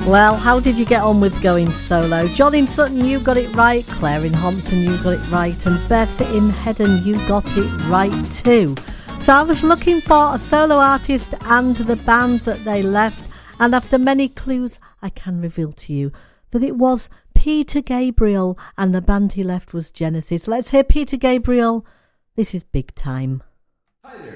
Well, how did you get on with going solo? John in Sutton, you got it right. Claire in Hompton, you got it right. And Beth in Heddon, you got it right too. So I was looking for a solo artist and the band that they left. And after many clues, I can reveal to you that it was Peter Gabriel and the band he left was Genesis. Let's hear Peter Gabriel. This is Big Time. Hi there.